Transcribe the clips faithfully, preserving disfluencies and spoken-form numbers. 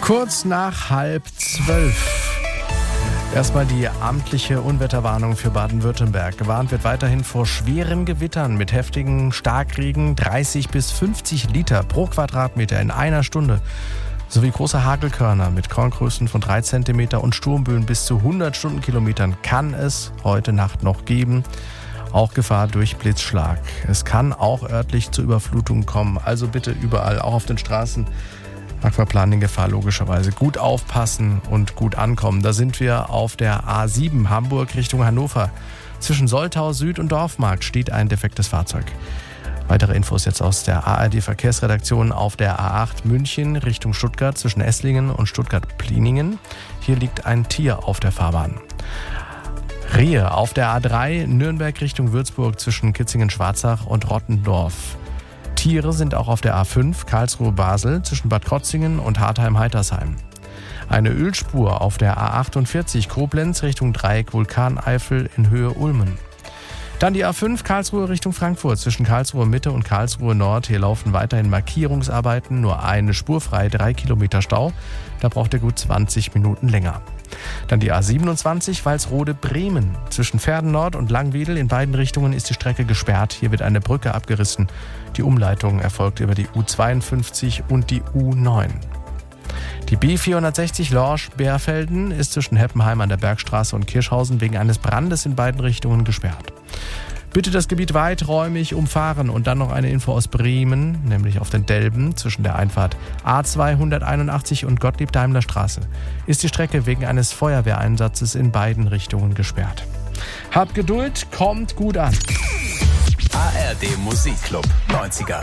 Kurz nach halb zwölf. Erstmal die amtliche Unwetterwarnung für Baden-Württemberg. Gewarnt wird weiterhin vor schweren Gewittern mit heftigen Starkregen, dreißig bis fünfzig Liter pro Quadratmeter in einer Stunde. Sowie große Hagelkörner mit Korngrößen von drei Zentimeter und Sturmböen bis zu hundert Stundenkilometern kann es heute Nacht noch geben. Auch Gefahr durch Blitzschlag. Es kann auch örtlich zu Überflutungen kommen. Also bitte überall, auch auf den Straßen, Aquaplaning-Gefahr logischerweise. Gut aufpassen und gut ankommen. Da sind wir auf der A sieben Hamburg Richtung Hannover. Zwischen Soltau Süd und Dorfmarkt steht ein defektes Fahrzeug. Weitere Infos jetzt aus der A R D-Verkehrsredaktion auf der A acht München Richtung Stuttgart zwischen Esslingen und Stuttgart-Pliningen. Hier liegt ein Tier auf der Fahrbahn. Rehe auf der A drei Nürnberg Richtung Würzburg zwischen Kitzingen-Schwarzach und Rottendorf. Tiere sind auch auf der A fünf Karlsruhe-Basel zwischen Bad Krotzingen und Hartheim-Heitersheim. Eine Ölspur auf der A achtundvierzig Koblenz Richtung Dreieck Vulkaneifel in Höhe Ulmen. Dann die A fünf Karlsruhe Richtung Frankfurt zwischen Karlsruhe Mitte und Karlsruhe Nord. Hier laufen weiterhin Markierungsarbeiten, nur eine Spur frei, drei Kilometer Stau. Da braucht ihr gut zwanzig Minuten länger. Dann die A siebenundzwanzig Walsrode-Bremen. Zwischen Verden Nord und Langwedel in beiden Richtungen ist die Strecke gesperrt. Hier wird eine Brücke abgerissen. Die Umleitung erfolgt über die U zweiundfünfzig und die U neun. Die B vierhundertsechzig Lorsch-Bärfelden ist zwischen Heppenheim an der Bergstraße und Kirschhausen wegen eines Brandes in beiden Richtungen gesperrt. Bitte das Gebiet weiträumig umfahren. Und dann noch eine Info aus Bremen, nämlich auf den Delben zwischen der Einfahrt A zweihunderteinundachtzig und Gottlieb-Daimler-Straße ist die Strecke wegen eines Feuerwehreinsatzes in beiden Richtungen gesperrt. Habt Geduld, kommt gut an. A R D Musikclub neunziger.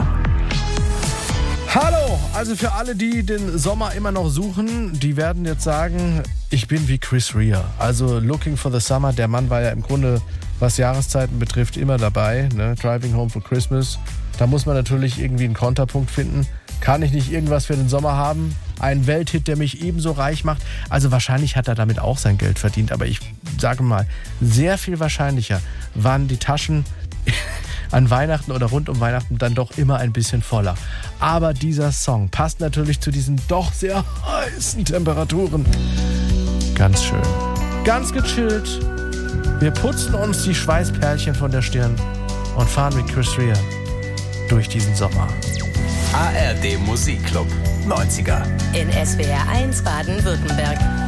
Hallo, also für alle, die den Sommer immer noch suchen, die werden jetzt sagen, ich bin wie Chris Rea. Also Looking for the Summer, der Mann war ja im Grunde, was Jahreszeiten betrifft, immer dabei. Ne? Driving Home for Christmas. Da muss man natürlich irgendwie einen Konterpunkt finden. Kann ich nicht irgendwas für den Sommer haben? Ein Welthit, der mich ebenso reich macht? Also wahrscheinlich hat er damit auch sein Geld verdient. Aber ich sage mal, sehr viel wahrscheinlicher waren die Taschen an Weihnachten oder rund um Weihnachten dann doch immer ein bisschen voller. Aber dieser Song passt natürlich zu diesen doch sehr heißen Temperaturen. Ganz schön. Ganz gechillt. Wir putzen uns die Schweißperlchen von der Stirn und fahren mit Chris Rea durch diesen Sommer. A R D Musikclub neunziger. In S W R eins Baden-Württemberg.